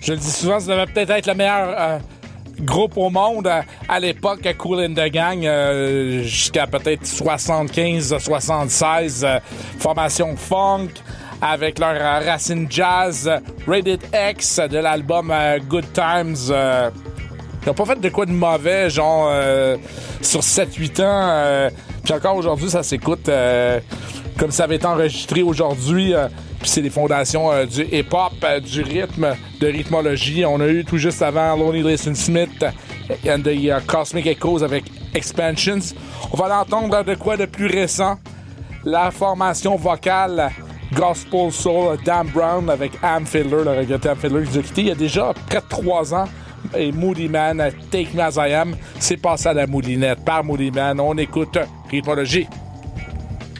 Je le dis souvent, ça devait peut-être être le meilleur groupe au monde à l'époque, à Kool and the Gang, jusqu'à peut-être 75-76, formation funk, avec leur racine jazz, Rated X de l'album Good Times. Ils n'ont pas fait de quoi de mauvais, genre sur 7-8 ans. Puis encore aujourd'hui, ça s'écoute comme ça avait été enregistré aujourd'hui. Puis c'est les fondations du hip-hop, du rythme, de rythmologie. On a eu tout juste avant Lonnie Liston Smith and the Cosmic Echoes avec Expansions. On va l'entendre de quoi de plus récent. La formation vocale Gospel Soul Dan Brown avec Am Fiddler, le regretté Am Fiddler qui nous a quitté il y a déjà près de 3 ans. Et Moody Man, Take Me As I Am, c'est passé à la moulinette par Moody Man. On écoute rythmologie.